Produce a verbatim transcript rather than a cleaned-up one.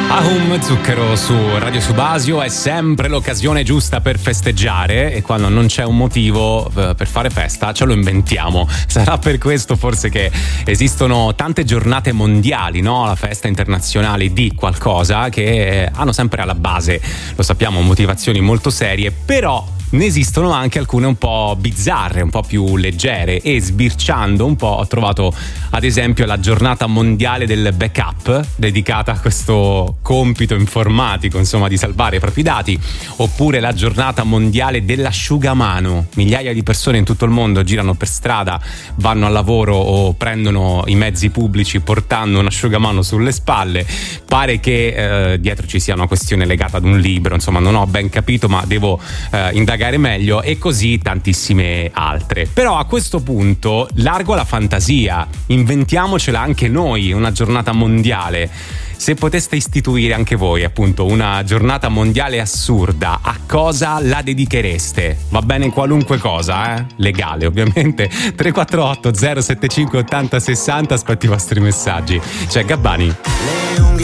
Ahum, Zucchero su Radio Subasio. È sempre l'occasione giusta per festeggiare, e quando non c'è un motivo per fare festa ce lo inventiamo. Sarà per questo forse che esistono tante giornate mondiali, no? La festa internazionale di qualcosa, che hanno sempre alla base, lo sappiamo, motivazioni molto serie, però ne esistono anche alcune un po' bizzarre, un po' più leggere, e sbirciando un po' ho trovato ad esempio la giornata mondiale del backup, dedicata a questo compito informatico, insomma, di salvare i propri dati, oppure la giornata mondiale dell'asciugamano. Migliaia di persone in tutto il mondo girano per strada, vanno al lavoro o prendono i mezzi pubblici portando un asciugamano sulle spalle. Pare che eh, dietro ci sia una questione legata ad un libro, insomma non ho ben capito, ma devo eh, indagare meglio, e così tantissime altre. Però a questo punto largo la fantasia, inventiamocela anche noi una giornata mondiale. Se poteste istituire anche voi appunto una giornata mondiale assurda, a cosa la dedichereste? Va bene qualunque cosa, eh? Legale ovviamente. Tre quattro otto zero sette cinque otto zero sei zero, aspetti i vostri messaggi. C'è Gabbani.